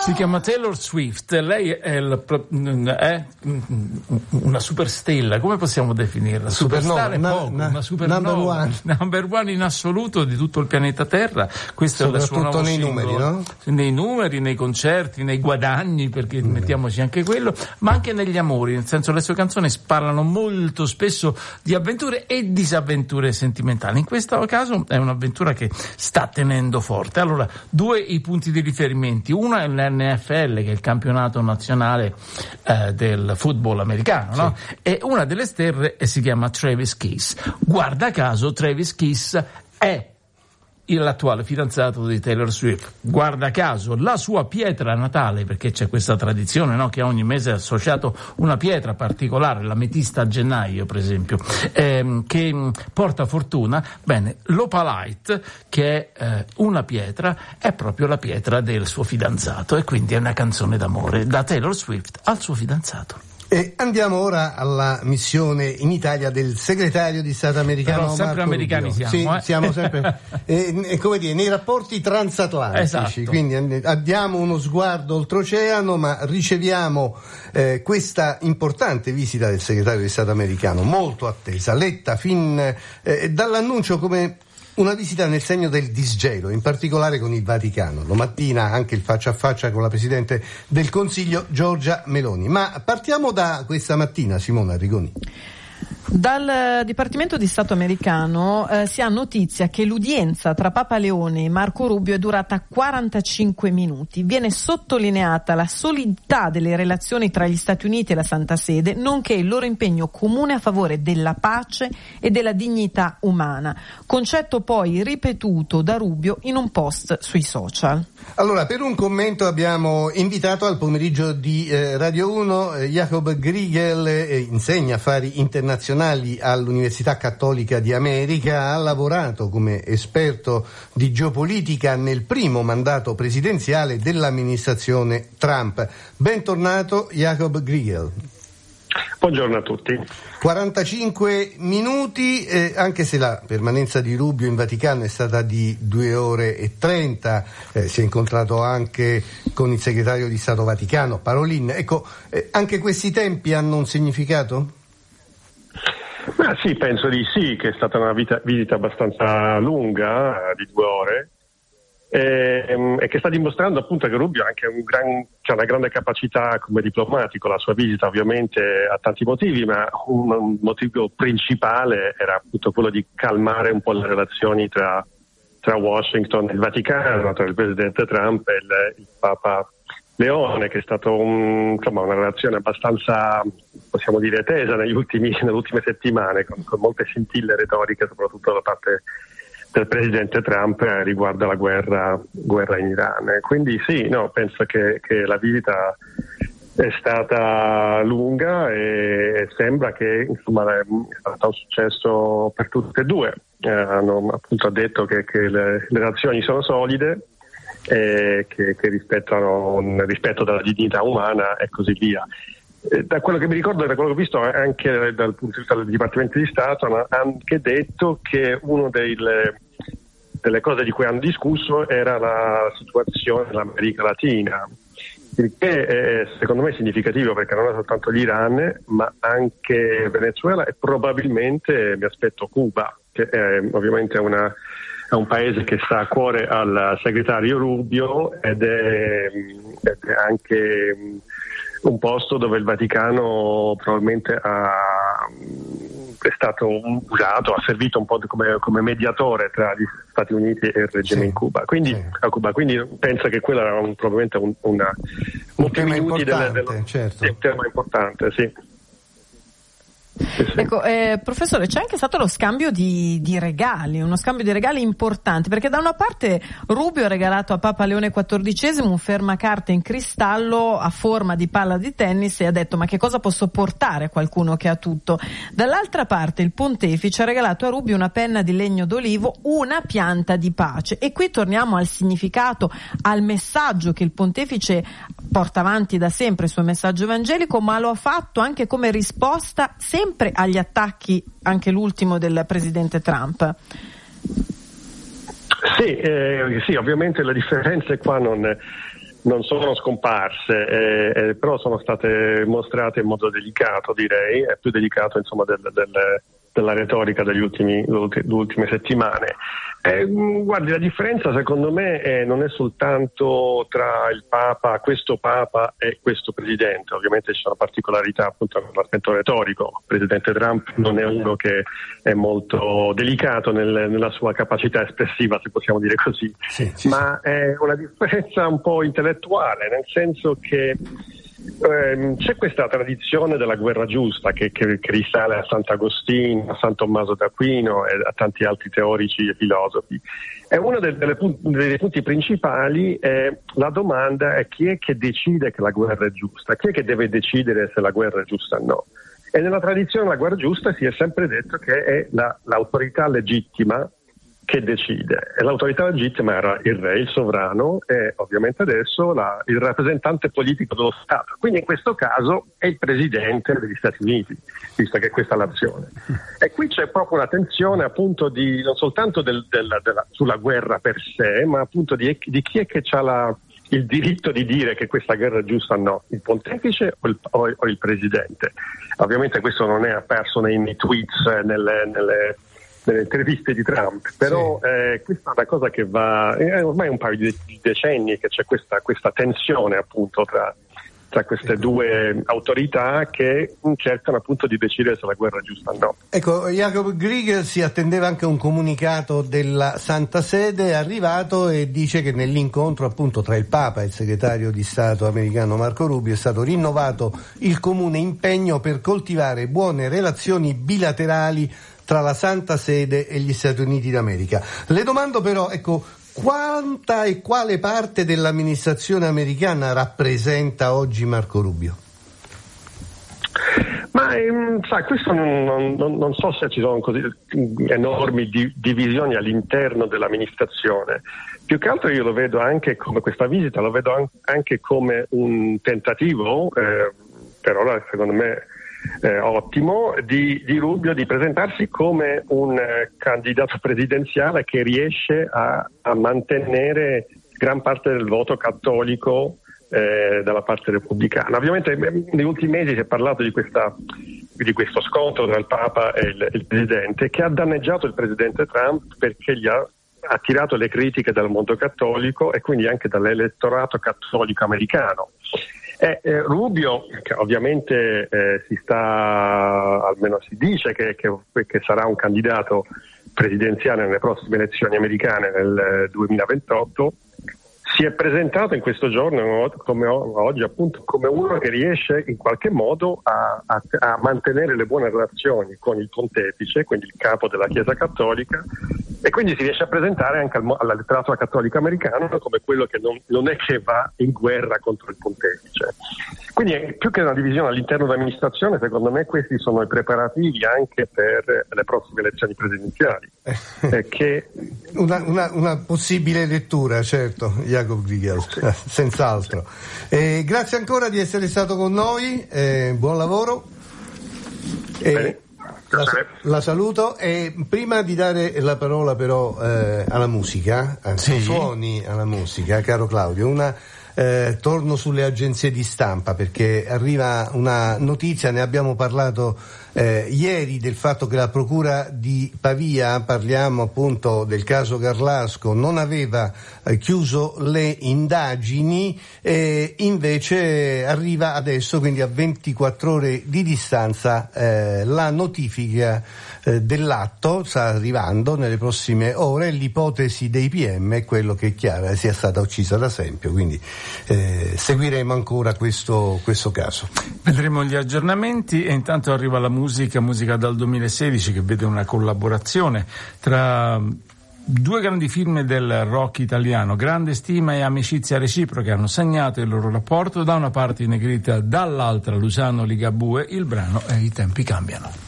Si chiama Taylor Swift, lei è una superstella, come possiamo definirla? Superstar è poco, una supernova, number one in assoluto di tutto il pianeta Terra. Questo è il suo nuovo nei singolo. Numeri, no? Nei numeri, nei concerti, nei guadagni, perché mettiamoci anche quello, ma anche negli amori, nel senso le sue canzoni parlano molto spesso di avventure e disavventure sentimentali. In questo caso è un'avventura che sta tenendo forte. Allora, due i punti di riferimento. Uno è l'NFL, che è il campionato nazionale del football americano, no? E una delle stelle si chiama Travis Kelce. Guarda caso Travis Kelce è l'attuale fidanzato di Taylor Swift. Guarda caso la sua pietra natale, perché c'è questa tradizione, no, che ogni mese è associato una pietra particolare, l'ametista a gennaio per esempio, che porta fortuna. Bene, l'opalite, che è una pietra, è proprio la pietra del suo fidanzato, e quindi è una canzone d'amore da Taylor Swift al suo fidanzato. E andiamo ora alla missione in Italia del segretario di Stato americano. Però sempre Marco americani Rubio. siamo, siamo sempre come dire, nei rapporti transatlantici. Esatto. Quindi diamo uno sguardo oltreoceano, ma riceviamo questa importante visita del segretario di Stato americano, molto attesa, letta fin dall'annuncio come una visita nel segno del disgelo, in particolare con il Vaticano. Domattina anche il faccia a faccia con la Presidente del Consiglio Giorgia Meloni. Ma partiamo da questa mattina, Simona Arrigoni. Dal Dipartimento di Stato americano si ha notizia che l'udienza tra Papa Leone e Marco Rubio è durata 45 minuti. Viene sottolineata la solidità delle relazioni tra gli Stati Uniti e la Santa Sede, nonché il loro impegno comune a favore della pace e della dignità umana, concetto poi ripetuto da Rubio in un post sui social. Allora, per un commento abbiamo invitato al pomeriggio di Radio 1 Jacob Griegel, insegna affari internazionali all'Università Cattolica di America, ha lavorato come esperto di geopolitica nel primo mandato presidenziale dell'amministrazione Trump. Bentornato Jacob Griegel. Buongiorno a tutti. 45 minuti, anche se la permanenza di Rubio in Vaticano è stata di 2 ore e 30, si è incontrato anche con il segretario di Stato Vaticano, Parolin. Ecco, anche questi tempi hanno un significato? Ma sì, penso di sì, che è stata una visita abbastanza lunga, di 2 ore, e che sta dimostrando appunto che Rubio ha anche una grande capacità come diplomatico. La sua visita ovviamente ha tanti motivi, ma un motivo principale era appunto quello di calmare un po' le relazioni tra Washington e il Vaticano, tra il presidente Trump e il Papa Leone, che è stato una relazione abbastanza, possiamo dire, tesa nelle ultime settimane, con molte scintille retoriche, soprattutto da parte del presidente Trump riguardo alla guerra in Iran. Quindi sì, penso che la visita è stata lunga e sembra che è stato un successo per tutte e due. Hanno appunto detto che le relazioni sono solide, che rispettano un rispetto della dignità umana e così via. Da quello che mi ricordo, da quello che ho visto anche dal punto di vista del Dipartimento di Stato, hanno anche detto che una delle cose di cui hanno discusso era la situazione dell'America Latina, il che è secondo me significativo, perché non è soltanto l'Iran ma anche Venezuela e probabilmente mi aspetto Cuba, che è ovviamente è un paese che sta a cuore al segretario Rubio ed è anche un posto dove il Vaticano probabilmente è stato usato, ha servito un po' come mediatore tra gli Stati Uniti e il regime in Cuba. Quindi a Cuba, quindi penso che quello era probabilmente un tema importante, certo. Un tema importante, sì. Ecco, professore, c'è anche stato lo scambio di regali, uno scambio di regali importante, perché da una parte Rubio ha regalato a Papa Leone XIV un fermacarte in cristallo a forma di palla di tennis e ha detto: ma che cosa posso portare a qualcuno che ha tutto? Dall'altra parte il pontefice ha regalato a Rubio una penna di legno d'olivo, una pianta di pace. E qui torniamo al significato, al messaggio che il pontefice porta avanti da sempre, il suo messaggio evangelico, ma lo ha fatto anche come risposta sempre agli attacchi, anche l'ultimo del presidente Trump. Sì, ovviamente le differenze qua non non sono scomparse, però sono state mostrate in modo delicato, direi, è più delicato insomma della retorica delle ultime settimane. Guardi, la differenza secondo me non è soltanto tra il Papa, questo Papa e questo Presidente. Ovviamente ci sono particolarità appunto nell'aspetto retorico. Il Presidente Trump non è uno che è molto delicato nella sua capacità espressiva, se possiamo dire così, ma è una differenza un po' intellettuale, nel senso che c'è questa tradizione della guerra giusta che risale a Sant'Agostino, a San Tommaso d'Aquino e a tanti altri teorici e filosofi. E uno dei punti principali è la domanda è chi è che decide che la guerra è giusta, chi è che deve decidere se la guerra è giusta o no. E nella tradizione della guerra giusta si è sempre detto che è l'autorità legittima che decide, e l'autorità legittima era il re, il sovrano, e ovviamente adesso il rappresentante politico dello Stato. Quindi in questo caso è il presidente degli Stati Uniti, visto che questa è l'azione. E qui c'è proprio una tensione appunto non soltanto sulla guerra per sé, ma appunto di chi è che ha il diritto di dire che questa guerra è giusta o no, il pontefice o il presidente. Ovviamente questo non è apparso nei tweets, nelle interviste di Trump, però questa è una cosa che è ormai un paio di decenni che c'è questa tensione appunto tra queste due autorità che cercano appunto di decidere se la guerra è giusta o no. Ecco, Jacob Grigel si attendeva anche un comunicato della Santa Sede, è arrivato e dice che nell'incontro appunto tra il Papa e il segretario di Stato americano Marco Rubio è stato rinnovato il comune impegno per coltivare buone relazioni bilaterali tra la Santa Sede e gli Stati Uniti d'America. Le domando però, ecco, quanta e quale parte dell'amministrazione americana rappresenta oggi Marco Rubio? Ma sai, questo non so se ci sono così enormi divisioni all'interno dell'amministrazione. Più che altro io lo vedo anche come questa visita, lo vedo anche come un tentativo, per ora secondo me ottimo, di Rubio di presentarsi come un candidato presidenziale che riesce a mantenere gran parte del voto cattolico dalla parte repubblicana. Ovviamente negli ultimi mesi si è parlato di questo scontro tra il Papa e il Presidente, che ha danneggiato il Presidente Trump perché gli ha attirato le critiche dal mondo cattolico e quindi anche dall'elettorato cattolico americano. Rubio, che ovviamente almeno si dice che sarà un candidato presidenziale nelle prossime elezioni americane nel 2028, si è presentato in questo giorno come oggi appunto come uno che riesce in qualche modo a mantenere le buone relazioni con il pontefice, quindi il capo della Chiesa Cattolica, e quindi si riesce a presentare anche all'elettorato cattolico americano come quello che non è che va in guerra contro il pontefice. Quindi più che una divisione all'interno dell'amministrazione, secondo me questi sono i preparativi anche per le prossime elezioni presidenziali. Una possibile lettura, certo, Jacob Grigel, senz'altro. Grazie ancora di essere stato con noi, buon lavoro. La saluto, e prima di dare la parola però alla musica, suoni alla musica, caro Claudio, torno sulle agenzie di stampa perché arriva una notizia, ne abbiamo parlato ieri, del fatto che la procura di Pavia, parliamo appunto del caso Garlasco, non aveva chiuso le indagini, e invece arriva adesso, quindi a 24 ore di distanza, la notifica dell'atto, sta arrivando nelle prossime ore. L'ipotesi dei PM è quello che è chiara, sia stata uccisa da Sempio, quindi seguiremo ancora questo caso. Vedremo gli aggiornamenti, e intanto arriva la musica dal 2016 che vede una collaborazione tra due grandi firme del rock italiano, Grande Stima e Amicizia Reciproca, hanno segnato il loro rapporto, da una parte i Negrita, dall'altra Luciano Ligabue. Il brano è I tempi cambiano.